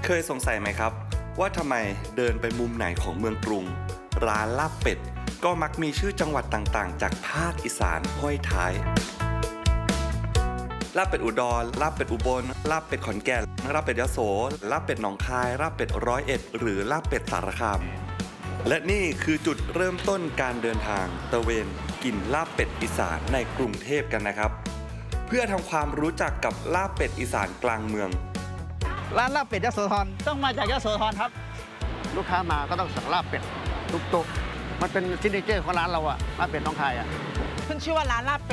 เคยสงสัยไหมครับว่าทำไมเดินไปมุมไหนของเมืองกรุงร้านลาบเป็ดก็มักมีชื่อจังหวัดต่างๆจากภาคอีสานห้อยท้ายลาบเป็ดอุดรลาบเป็ดอุบลลาบเป็ดขอนแก่นลาบเป็ดยโสลาบเป็ดหนองคายลาบเป็ด101หรือลาบเป็ดสารคามและนี่คือจุดเริ่มต้นการเดินทางตระเวนกินลาบเป็ดอีสานในกรุงเทพกันนะครับเพื่อทำความรู้จักกับลาบเป็ดอีสานกลางเมืองร้านลาบเป็ดยโสธรต้องมาจากยโสธรครับลูกค้ามาก็ต้องสั่งลาบเป็ดทุกโต๊ะมันเป็นซิกเนเจอร์ของร้านเราอะลาบเป็ดน้องคายอะขึ้นชื่อว่าร้านลาบ